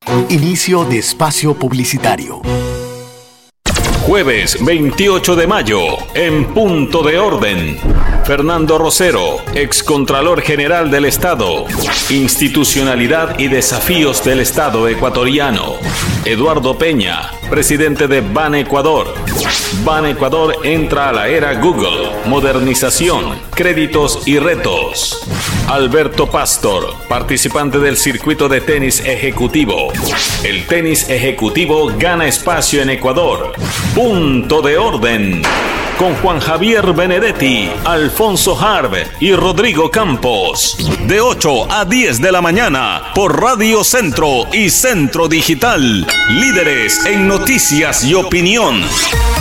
Inicio de espacio publicitario. Jueves 28 de mayo, en Punto de Orden. Fernando Rosero, excontralor general del Estado. Institucionalidad y desafíos del Estado ecuatoriano. Eduardo Peña, presidente de Ban Ecuador. Ban Ecuador entra a la era Google. Modernización, créditos y retos. Alberto Pastor, participante del circuito de tenis ejecutivo. El tenis ejecutivo gana espacio en Ecuador. Punto de Orden. Con Juan Javier Benedetti, Alfonso Harb y Rodrigo Campos. De 8 a 10 de la mañana por Radio Centro y Centro Digital. Líderes en noticias y opinión.